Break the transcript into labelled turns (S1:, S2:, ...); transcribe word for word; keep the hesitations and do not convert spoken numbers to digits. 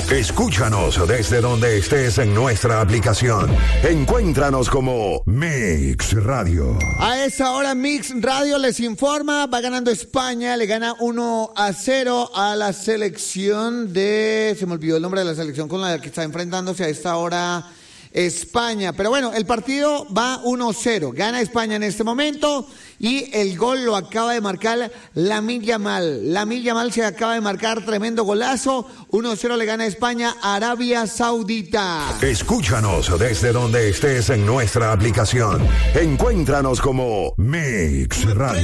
S1: Escúchanos desde donde estés en nuestra aplicación. Encuéntranos como Mix Radio.
S2: A esa hora Mix Radio les informa, va ganando España, le gana uno a cero a la selección de... Se me olvidó el nombre de la selección con la que está enfrentándose a esta hora España. Pero bueno, el partido va uno cero, gana España en este momento y el gol lo acaba de marcar Lamine Yamal. Lamine Yamal se acaba de marcar tremendo golazo, uno cero le gana España a Arabia Saudita.
S1: Escúchanos desde donde estés en nuestra aplicación. Encuéntranos como Mix Radio.